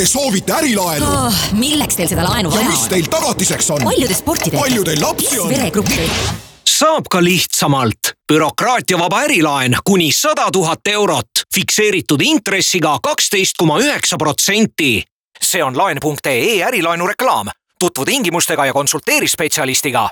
Te soovite ärilaenu? Milleks teil seda laenu vaja on? Ja mis teil tagatiseks on? Palju te sporti teete? Palju teil lapsi on? Veregruppi? Saab ka lihtsamalt. Bürokraatiavaba ärilaen kuni 100 000 eurot. Fikseeritud intressiga 12,9%. See on laen.ee ärilaenu reklaam. Tutvu tingimustega ja konsulteeri spetsialistiga.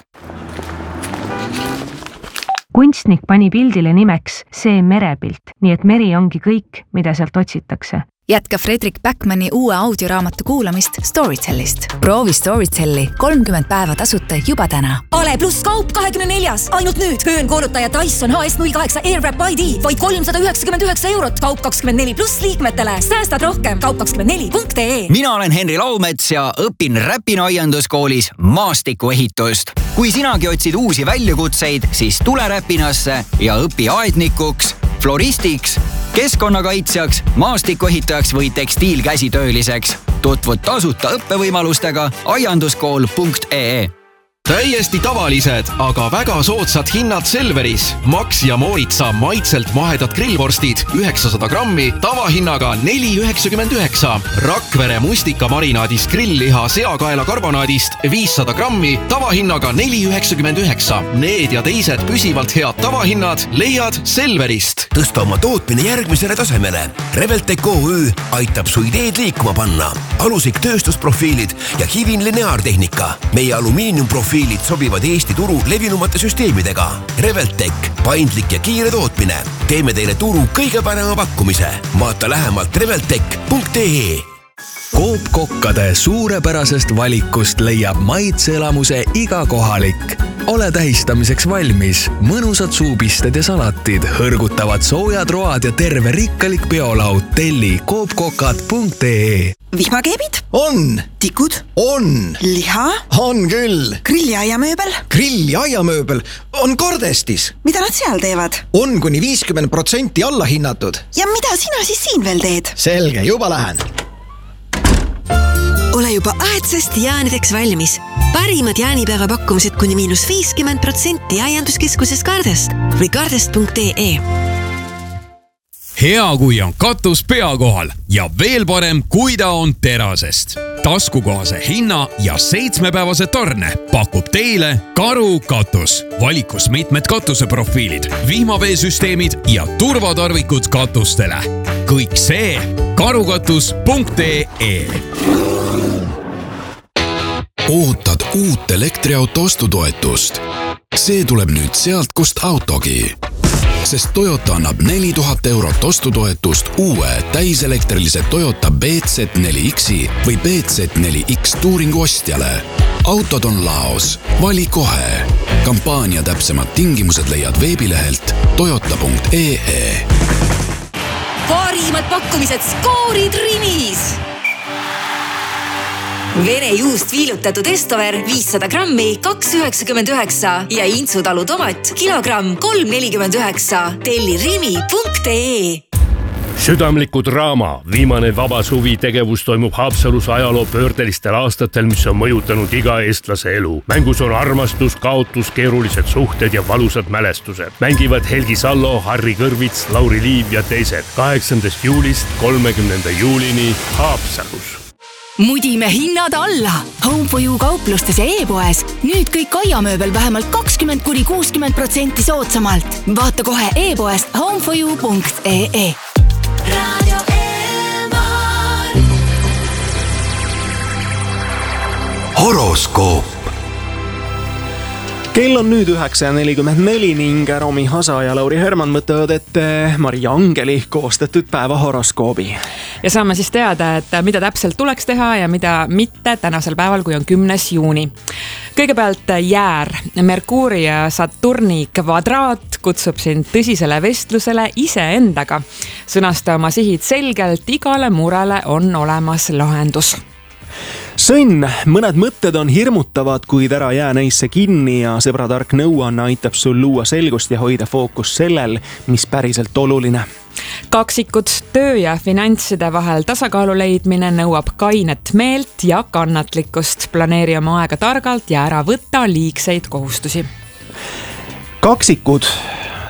Kunstnik pani pildile nimeks see merepilt, nii et meri ongi kõik, mida sealt otsitakse. Jätka Fredrik Backmani uue audioraamatu kuulamist Storytellist. Proovi Storytelli 30 päeva tasuta juba täna. Ale pluss kaup 24. Ainult nüüd. Höönkoolutaja Dyson HS08 Airwrap ID. Vaid 399 eurot. Kaup 24 pluss liikmetele. Säästad rohkem. Kaup24.ee. Mina olen Henri Laumets ja õpin Räpina aianduskoolis maastikuehitust. Kui sinagi otsid uusi väljakutseid, siis tule Räpinasse ja õpi aednikuks, floristiks, keskkonnakaitsjaks, maastikuehitajaks või tekstiilkäsitööliseks. Tutvud tasuta õppevõimalustega aianduskool.ee. Täiesti tavalised, aga väga soodsad hinnad Selveris. Max ja Moritsa maitselt mahedad grillvorstid 900 grammi tavahinnaga 4,99. Rakvere mustika marinaadist grillliha seakaela karbonaadist 500 grammi tavahinnaga 4,99. Need ja teised püsivalt head tavahinnad leiad Selverist. Tõsta oma tootmine järgmisele tasemele. Reveltec OÜ aitab su ideed liikuma panna. Alusik tööstusprofiilid ja Hivin lineaartehnika. Meie alumiiniumprofiilid sobivad Eesti turu levinumate süsteemidega. Reveltec, paindlik ja kiire tootmine. Teeme teile turu kõige parema pakkumise. Vaata lähemalt reveltec.ee. Coop-kokkade suurepärasest valikust leiab maitseelamuse iga kohalik. Ole tähistamiseks valmis. Mõnusad suupisted ja salatid, hõrgutavad soojad road ja terve rikkalik peolaud. Telli coopkokad.ee. Vihmakeebid? On. Tikud? On. Liha? On küll. Grilliaiamööbel? Grilliaiamööbel on Kordestis. Mida nad seal teevad? On kuni 50% alla hinnatud. Ja mida sina siis siin veel teed? Selge, juba lähen. Ole juba aedsest jäänideks valmis. Parimad jäänibäeva pakkumised kuni -50% aianduskeskuses Kardest või kardest.ee. Hea, kui on katus pea kohal ja veel parem, kui ta on terasest. Taskukohase hinna ja 7-päevase tarne pakub teile Karu katus. Valikus mitmed katuseprofiilid, vihmaveesüsteemid ja turvatarvikud katustele. Kõik see karukatus.ee. Ootad uut elektriauto ostutoetust. See tuleb nüüd sealt, kust autogi. Sest Toyota annab 4000 eurot ostutoetust uue täiselektrilise Toyota BZ4Xi või BZ4X Touringu ostjale. Autod on laos. Vali kohe. Kampaania täpsemad tingimused leiad veebilehelt toyota.ee. Parimad pakkumised skoorid Rimis! Vene juust viilutatud Estover 500 grammi 2,99 ja Intsutalu tomat kilogramm 3,49. Telli rimi.ee. Südamliku draama viimane vaba suvi tegevus toimub Haapsalus ajaloo pöördelistel aastatel, mis on mõjutanud iga eestlase elu. Mängus on armastus, kaotus, keerulised suhted ja valusad mälestused. Mängivad Helgi Sallo, Harri Kõrvits, Lauri Liiv ja teised 8. juulist 30. juulini Haapsalus. Mudime hinnad alla. Home for You kauplustes ja e-poes. Nüüd kõik aiamööbel vähemalt 20–60% soodsamalt. Vaata kohe e-poest homeforyou.ee. Radio Elmar. Horoskoop. Kell on nüüd 9:44 ning Romi Hasa ja Lauri Herman võtavad ette Maria Angeli koostatud päeva horoskoobi. Ja saame siis teada, et mida täpselt tuleks teha ja mida mitte tänasel päeval, kui on 10. juuni. Kõigepealt jäär. Merkuuri ja Saturni kvadraat kutsub sind tõsisele vestlusele iseendaga. Sõnasta oma sihid selgelt, igale murele on olemas lahendus. Sõnn, mõned mõtted on hirmutavad, kuid ära jää neisse kinni ja sõbratark nõuanne aitab sul luua selgust ja hoida fookus sellel, mis päriselt oluline. Kaksikud, töö ja finantside vahel tasakaalu leidmine nõuab kainet meelt ja kannatlikkust. Planeeri oma aega targalt ja ära võtta liigseid kohustusi. Kaksikud,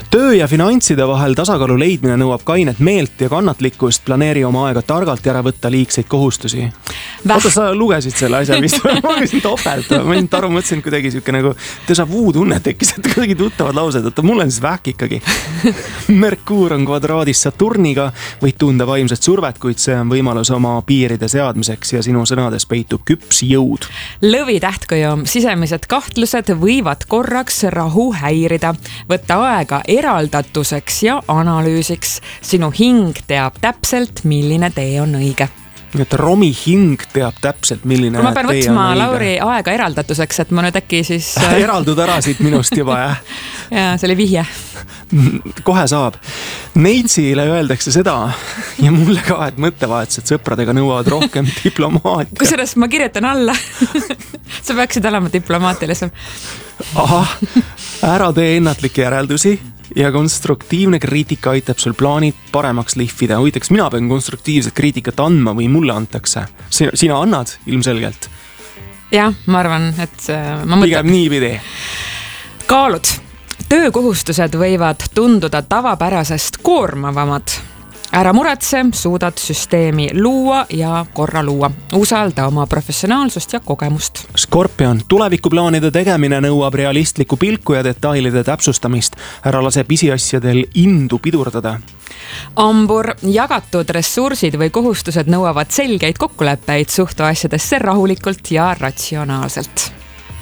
töö ja finantside vahel tasakaalu leidmine nõuab kainet meelt ja kannatlikkust, planeeri oma aega targalt ja ära võtta liigseid kohustusi. Oota, sa lugesid selle asja vist, ma lugesin topelt, ma ei aru, mõtlesin kuidagi siuke nagu déjà vu tunne tekkis, et kuidagi tuttavad laused, et mul on siis vähk ikkagi. Merkuur on kvadraadis Saturniga, võid tunda vaimset survet, kuid see on võimalus oma piiride seadmiseks ja sinu sõnades peitub küps jõud. Lõvi tähtkuju, sisemised kahtlused võivad korraks rahu häirida. Võtta aega eraldatuseks ja analüüsiks. Sinu hing teab täpselt, milline tee on õige. Et Romi hing teab täpselt, milline ma pean võtma Lauri aega eraldatuseks, et ma nüüd äkki siis... Eraldud ära siit minust juba, jah? Ja, see oli vihje. Kohe saab. Neitsile öeldakse seda ja mulle ka, et mõttevahetused sõpradega nõuavad rohkem diplomaatia. Kusjuures ma kirjutan alla. Sa peaksid olema diplomaatilisem. Ahah, ära tee ennatlikke järeldusi ja konstruktiivne kriitika aitab sul plaanid paremaks lihvida. Huvitaks, mina pean konstruktiivset kriitikat andma või mulle antakse? Sina annad ilmselgelt? Jah, ma arvan, et ma mõtlen... Pigem niipidi. Kaalud. Töökohustused võivad tunduda tavapärasest koormavamad. Ära muretse, suudad süsteemi luua ja korra luua. Usalda oma professionaalsust ja kogemust. Skorpion, tulevikuplaanide tegemine nõuab realistlikku pilku ja detailide täpsustamist. Ära lase pisiasjadel indu pidurdada. Ambur, jagatud ressursid või kohustused nõuavad selgeid kokkuleppeid, suhtu asjadesse rahulikult ja ratsionaalselt.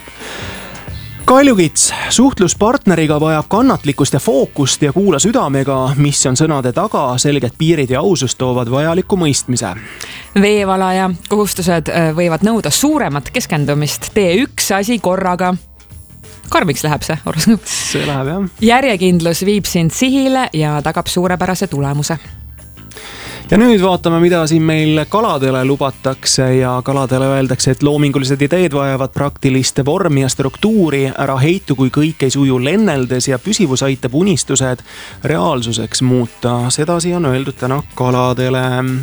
Kaljukits, suhtluspartneriga vajab kannatlikkust ja fookust ja kuula südamega, mis on sõnade taga, selged piirid ja ausust toovad vajaliku mõistmise. Veevalaja, kohustused võivad nõuda suuremat keskendumist, tee üks asi korraga. Karmiks läheb see, horoskoop. See läheb, jah. Järjekindlus viib sind sihile ja tagab suurepärase tulemuse. Ja nüüd vaatame, mida siin meil kaladele lubatakse ja kaladele öeldakse, et loomingulised ideed vajavad praktiliste vormi ja struktuuri, ära heitu, kui kõik ei suju lenneldes ja püsivus aitab unistused reaalsuseks muuta. Sedasi on öeldud täna kaladele.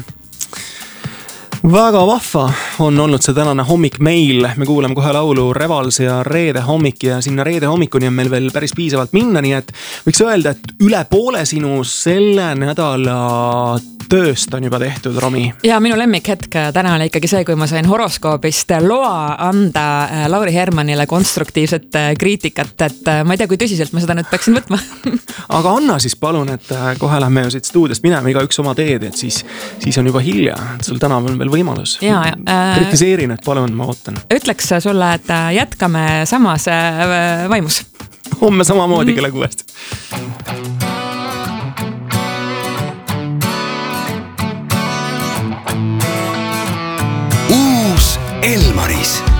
Väga vahva on olnud see tänane hommik meil. Me kuuleme kohe laulu Revals ja Reede hommik ja sinna Reede hommikuni on meil veel päris piisavalt minna, nii et võiks öelda, et üle poole sinu selle nädala tööst on juba tehtud, Romi. Ja minu lemmikhetk täna oli ikkagi see, kui ma sain horoskoobist loa anda Lauri Hermanile konstruktiivset kriitikat, et ma ei tea, kui tõsiselt ma seda nüüd peaksin võtma. Aga anna siis palun, et kohe lähme ju siit stuudiost minema iga üks oma teed, et siis on juba hilja. Sul täna on veel võimalus. Kritiseerin, et palun, ma ootan. Ütleks sulle, et jätkame samas vaimus. Homme samamoodi kella 6. Uus Elmaris.